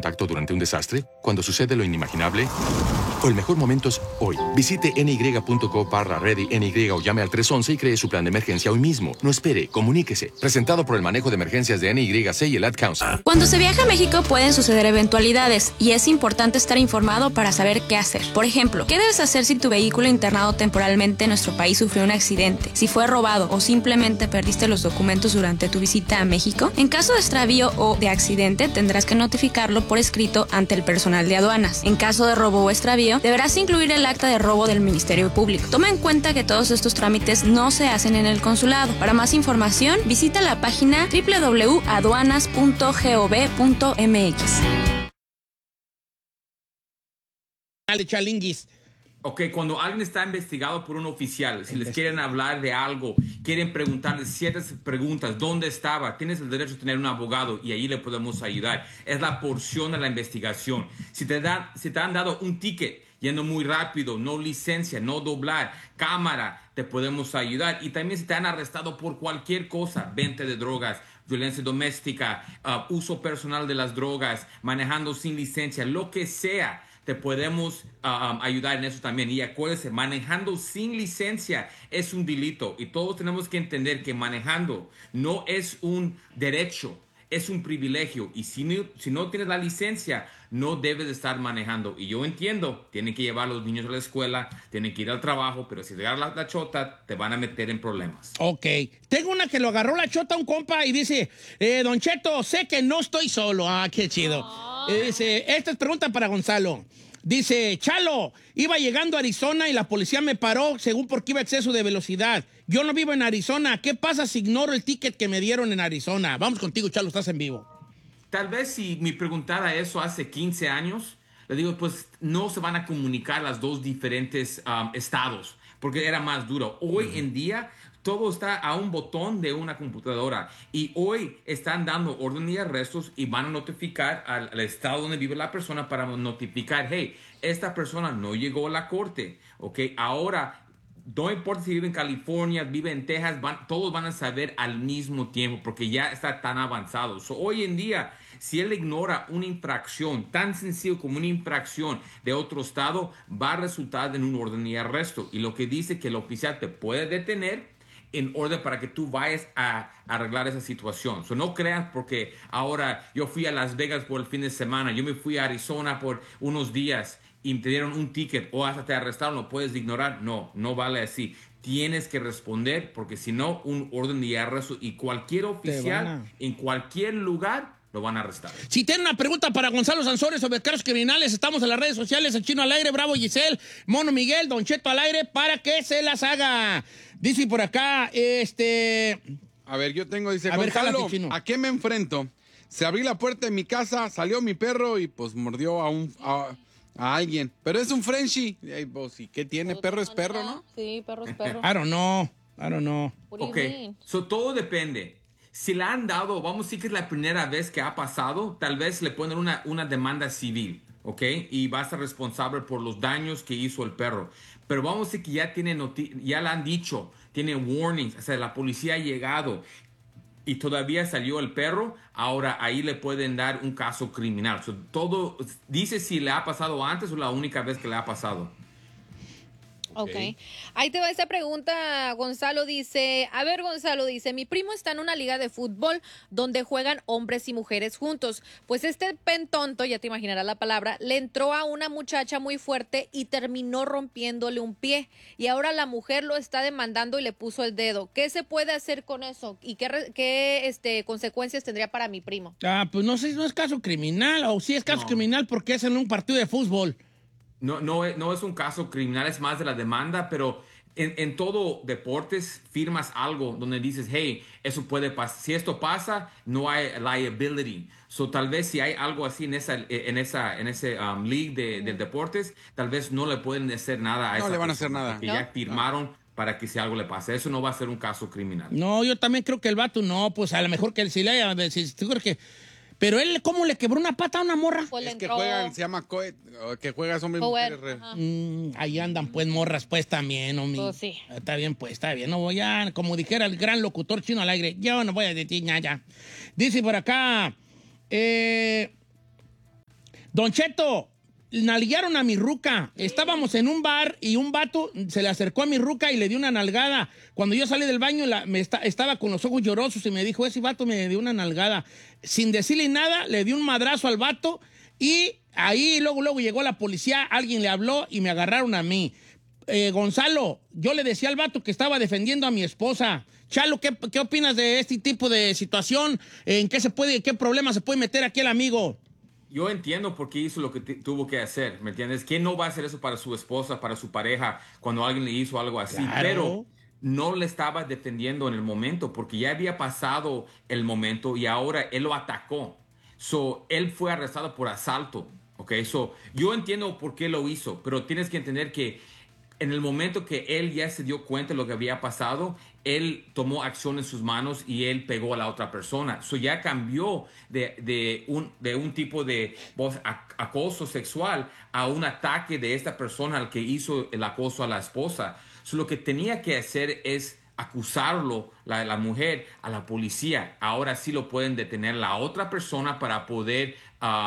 contacto durante un desastre? ¿Cuando sucede lo inimaginable? ¿O el mejor momento es hoy? Visite ny.co/ready o llame al 311 y cree su plan de emergencia hoy mismo. No espere, comuníquese. Presentado por el manejo de emergencias de NYC y el Ad Council. Cuando se viaja a México pueden suceder eventualidades y es importante estar informado para saber qué hacer. Por ejemplo, ¿qué debes hacer si tu vehículo internado temporalmente en nuestro país sufrió un accidente? Si fue robado o simplemente perdiste los documentos durante tu visita a México. En caso de extravío o de accidente, tendrás que notificarlo por escrito ante el personal de aduanas. En caso de robo o extravío, deberás incluir el acta de robo del Ministerio Público. Toma en cuenta que todos estos trámites no se hacen en el consulado. Para más información, visita la página www.aduanas.gov.mx. Dale, Chalinguis. Ok, cuando alguien está investigado por un oficial, si les quieren hablar de algo, quieren preguntarles ciertas preguntas, ¿dónde estaba? Tienes el derecho a tener un abogado y ahí le podemos ayudar. Es la porción de la investigación. Si te han dado un ticket yendo muy rápido, no licencia, no doblar, cámara, te podemos ayudar. Y también si te han arrestado por cualquier cosa, venta de drogas, violencia doméstica, uso personal de las drogas, manejando sin licencia, lo que sea, te podemos ayudar en eso también. Y acuérdense, manejando sin licencia es un delito. Y todos tenemos que entender que manejando no es un derecho, es un privilegio. Y si no tienes la licencia, no debes de estar manejando. Y yo entiendo, tienen que llevar a los niños a la escuela, tienen que ir al trabajo, pero si te agarra la chota, te van a meter en problemas. Ok. Tengo una que lo agarró la chota a un compa y dice, Don Cheto, sé que no estoy solo. Ah, qué chido. Dice, esta es pregunta para Gonzalo. Dice, Chalo, iba llegando a Arizona y la policía me paró según porque iba a exceso de velocidad. Yo no vivo en Arizona. ¿Qué pasa si ignoro el ticket que me dieron en Arizona? Vamos contigo, Chalo, estás en vivo. Tal vez si me preguntara eso hace 15 años, le digo, pues no se van a comunicar las dos diferentes estados, porque era más duro. Hoy en día todo está a un botón de una computadora y hoy están dando orden de arrestos y van a notificar al estado donde vive la persona para notificar, hey, esta persona no llegó a la corte, ¿ok? Ahora, no importa si vive en California, vive en Texas, todos van a saber al mismo tiempo porque ya está tan avanzado. Hoy en día, si él ignora una infracción tan sencillo como una infracción de otro estado, va a resultar en un orden de arresto. Y lo que dice que el oficial te puede detener en orden para que tú vayas a arreglar esa situación. No creas porque ahora yo fui a Las Vegas por el fin de semana, yo me fui a Arizona por unos días y te dieron un ticket o hasta te arrestaron, lo puedes ignorar. No vale así. Tienes que responder porque si no, un orden de arresto y cualquier oficial en cualquier lugar lo van a arrestar. Si tienen una pregunta para Gonzalo Sansores sobre casos criminales, estamos en las redes sociales, el Chino al Aire, Bravo Giselle, Mono Miguel, Don Cheto al Aire, para que se las haga. Dice por acá, A ver, yo tengo, dice, a ver, Gonzalo, jálate, Chino. ¿a qué me enfrento? Se abrí la puerta de mi casa, salió mi perro y pues mordió a alguien. Pero es un Frenchie. Pues, ¿y qué tiene? Perro es perro, ¿no? Sí, perro es perro. I don't know. Ok, todo depende. Si le han dado, vamos a decir que es la primera vez que ha pasado, tal vez le ponen una demanda civil, ¿ok? Y va a ser responsable por los daños que hizo el perro. Pero vamos a decir que ya le han dicho, tiene warnings, o sea, la policía ha llegado y todavía salió el perro, ahora ahí le pueden dar un caso criminal. Todo dice si le ha pasado antes o la única vez que le ha pasado. Ok. Ahí te va esta pregunta, Gonzalo dice, mi primo está en una liga de fútbol donde juegan hombres y mujeres juntos. Pues este pentonto, ya te imaginarás la palabra, le entró a una muchacha muy fuerte y terminó rompiéndole un pie. Y ahora la mujer lo está demandando y le puso el dedo. ¿Qué se puede hacer con eso? ¿Y qué consecuencias tendría para mi primo? Pues no sé si no es caso criminal o si es caso criminal porque es en un partido de fútbol. No es un caso criminal, es más de la demanda, pero en todo deportes firmas algo donde dices, hey, eso puede pasar. Si esto pasa, no hay liability. Tal vez si hay algo así en ese league de deportes, tal vez no le pueden hacer nada a esa persona. No le van a hacer nada. Que ya firmaron para que si algo le pase. Eso no va a ser un caso criminal. No, yo también creo que el vato pues a lo mejor que si le haya... Pero él, ¿cómo le quebró una pata a una morra? Pues es que juegan, se llama coed, que juegas hombre y mujer. Ahí andan pues morras pues también, homie. Pues sí. Está bien pues, está bien. No voy a, como dijera el gran locutor Chino al Aire, yo no voy a decir nada. Dice por acá, Don Cheto, nalguearon a mi ruca. Estábamos en un bar y un vato se le acercó a mi ruca y le dio una nalgada. Cuando yo salí del baño, estaba con los ojos llorosos y me dijo, ese vato me dio una nalgada. Sin decirle nada, le di un madrazo al vato y ahí luego llegó la policía, alguien le habló y me agarraron a mí. Gonzalo, yo le decía al vato que estaba defendiendo a mi esposa. Chalo, ¿qué opinas de este tipo de situación? ¿En qué problema se puede meter aquí el amigo? Yo entiendo por qué hizo lo que tuvo que hacer, ¿me entiendes? ¿Quién no va a hacer eso para su esposa, para su pareja, cuando alguien le hizo algo así? Claro. Pero no le estaba defendiendo en el momento, porque ya había pasado el momento y ahora él lo atacó. Él fue arrestado por asalto, ¿ok? Yo entiendo por qué lo hizo, pero tienes que entender que en el momento que él ya se dio cuenta de lo que había pasado, él tomó acción en sus manos y él pegó a la otra persona. Ya cambió de un tipo de acoso sexual a un ataque de esta persona al que hizo el acoso a la esposa. Lo que tenía que hacer es acusarlo, la mujer, a la policía. Ahora sí lo pueden detener la otra persona para poder,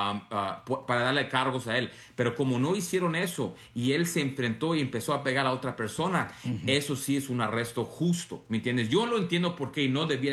para darle cargos a él. Pero como no hicieron eso y él se enfrentó y empezó a pegar a otra persona, eso sí es un arresto justo, ¿me entiendes? Yo lo entiendo por qué no debía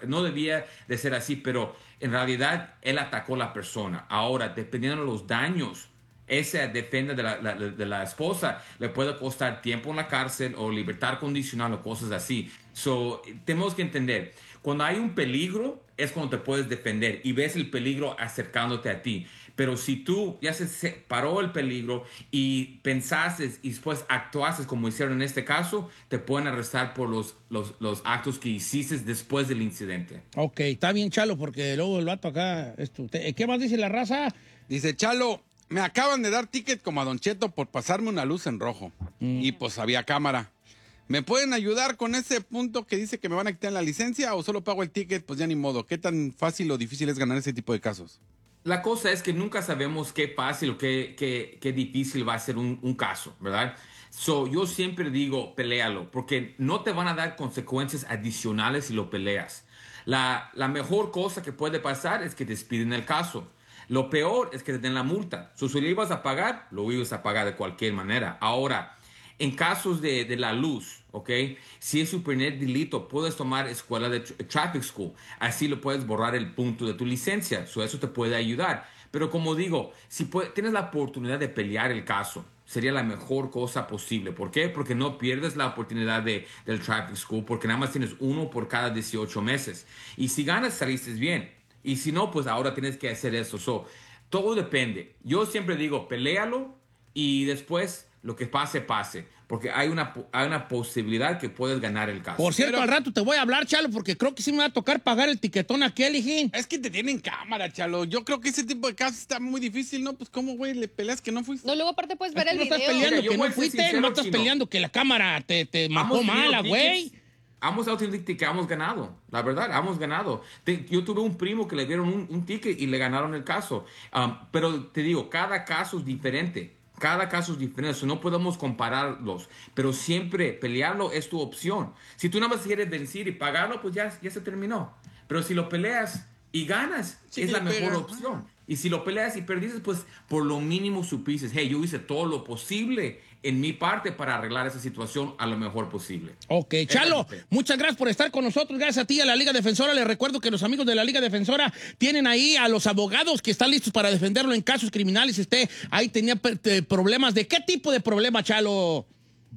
de ser así, pero en realidad él atacó a la persona. Ahora, dependiendo de los daños, esa defensa de la esposa le puede costar tiempo en la cárcel o libertad condicional o cosas así. Tenemos que entender, cuando hay un peligro es cuando te puedes defender y ves el peligro acercándote a ti. Pero si tú ya se paró el peligro y pensaste y después actuaste como hicieron en este caso, te pueden arrestar por los actos que hiciste después del incidente. Ok, está bien, Chalo, porque luego el vato acá... ¿Qué más dice la raza? Dice, Chalo, me acaban de dar ticket como a Don Cheto por pasarme una luz en rojo. Y pues había cámara. ¿Me pueden ayudar con ese punto que dice que me van a quitar la licencia o solo pago el ticket? Pues ya ni modo. ¿Qué tan fácil o difícil es ganar ese tipo de casos? La cosa es que nunca sabemos qué fácil o qué difícil va a ser un caso, ¿verdad? Yo siempre digo, peléalo, porque no te van a dar consecuencias adicionales si lo peleas. La mejor cosa que puede pasar es que te despiden el caso. Lo peor es que te den la multa. Si lo ibas a pagar, lo ibas a pagar de cualquier manera. Ahora, en casos de la luz, ¿ok? Si es su primer delito, puedes tomar escuela de traffic school. Así lo puedes borrar el punto de tu licencia. Eso te puede ayudar. Pero como digo, si tienes la oportunidad de pelear el caso, sería la mejor cosa posible. ¿Por qué? Porque no pierdes la oportunidad del traffic school, porque nada más tienes uno por cada 18 meses. Y si ganas, saliste bien. Y si no, pues ahora tienes que hacer eso. Todo depende. Yo siempre digo, peléalo y después lo que pase, pase. Porque hay una posibilidad que puedes ganar el caso. Por cierto, al rato te voy a hablar, Chalo, porque creo que sí me va a tocar pagar el tiquetón aquel, hijín. Es que te tienen cámara, Chalo. Yo creo que ese tipo de casos está muy difícil, ¿no? Pues, ¿cómo, güey? ¿Le peleas que no fuiste? No, luego aparte puedes ver el video. No estás peleando Mira, que no fuiste, no estás peleando que la cámara te marcó mala, güey. Hemos auténticamente que hemos ganado, la verdad, hemos ganado. Yo tuve un primo que le dieron un ticket y le ganaron el caso. Pero te digo, cada caso es diferente. Cada caso es diferente, no podemos compararlos. Pero siempre pelearlo es tu opción. Si tú nada más quieres vencer y pagarlo, pues ya se terminó. Pero si lo peleas y ganas, sí, es la mejor opción. Y si lo peleas y perdiste, pues por lo mínimo supiste, hey, yo hice todo lo posible en mi parte para arreglar esa situación a lo mejor posible. Ok, Chalo, muchas gracias por estar con nosotros. Gracias a ti y a la Liga Defensora. Les recuerdo que los amigos de la Liga Defensora tienen ahí a los abogados que están listos para defenderlo en casos criminales. Ahí tenía problemas. ¿De qué tipo de problema, Chalo?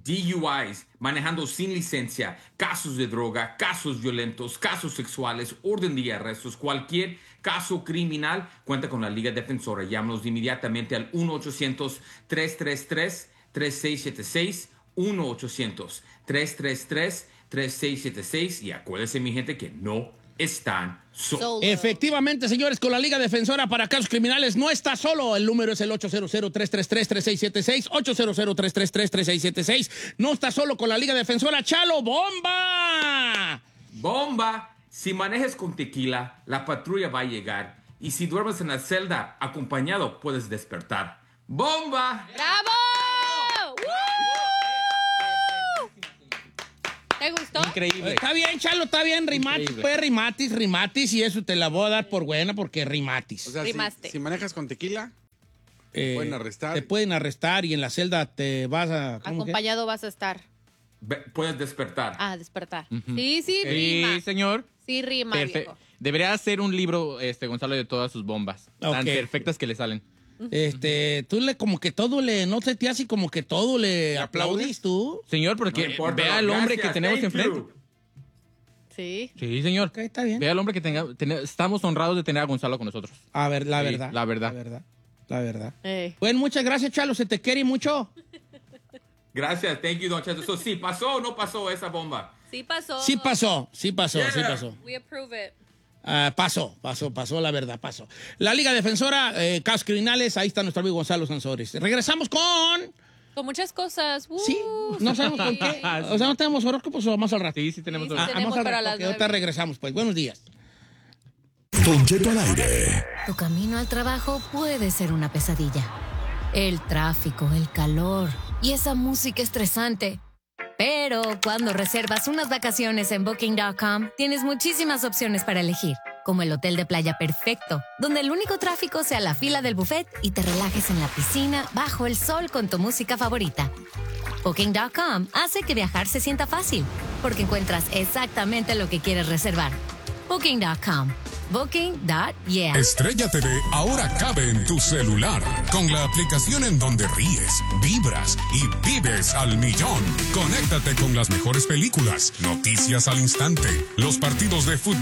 DUIs, manejando sin licencia, casos de droga, casos violentos, casos sexuales, orden de arrestos, cualquier caso criminal, cuenta con la Liga Defensora. Llámanos inmediatamente al 1-800-333-3676, 1-800-333-3676 y acuérdense, mi gente, que no están solos. Efectivamente, señores, con la Liga Defensora para casos criminales no está solo. El número es el 800-333-3676, 800-333-3676. No está solo con la Liga Defensora. ¡Chalo, bomba! ¡Bomba! Si manejas con tequila, la patrulla va a llegar. Y si duermes en la celda acompañado, puedes despertar. ¡Bomba! ¡Bravo! ¿Te gustó? Increíble. Está bien, Chalo, está bien. Rimatis, pues rimatis. Y eso te la voy a dar por buena porque rimatis. O sea, Rimaste. si manejas con tequila. pueden arrestar. Te pueden arrestar y en la celda te vas a... ¿cómo que? Acompañado vas a estar. Puedes despertar. Despertar. Sí, Sí, rima. señor. Sí, rima, viejo. Debería hacer un libro, Gonzalo, de todas sus bombas. Tan Ok. perfectas que le salen. Tú como que todo no se te hace como que todo le aplaudís tú. Señor, No porque importa, vea al hombre gracias, que tenemos thank enfrente. you. Sí. Sí, señor. Ok, está bien. Vea al hombre que estamos honrados de tener a Gonzalo con nosotros. A ver, la Sí, verdad. la verdad. La verdad. Ey. Bueno, muchas gracias, Chalo. Se te quiere mucho. Gracias, thank you, Don Cheto. So, sí, ¿pasó o no pasó esa bomba? Sí pasó. Sí pasó. Yeah. Sí We approve it. pasó, la verdad, pasó. La Liga Defensora, casos criminales, ahí está nuestro amigo Gonzalo Sansores. Regresamos con... Con muchas cosas. Sí, no sabemos con qué. O sea, no tenemos horóscopos o más al rato. Sí, tenemos. Sí, dos. tenemos más al para rato, las que ahorita 9. regresamos, pues. Buenos días. Don Cheto al aire. Tu camino al trabajo puede ser una pesadilla. El tráfico, el calor y esa música estresante. Pero cuando reservas unas vacaciones en Booking.com, tienes muchísimas opciones para elegir, como el hotel de playa perfecto, donde el único tráfico sea la fila del buffet y te relajes en la piscina bajo el sol con tu música favorita. Booking.com hace que viajar se sienta fácil, porque encuentras exactamente lo que quieres reservar. Booking.com. Booking.yeah. Estrella TV ahora cabe en tu celular. Con la aplicación en donde ríes, vibras y vives al millón. Conéctate con las mejores películas, noticias al instante, los partidos de fútbol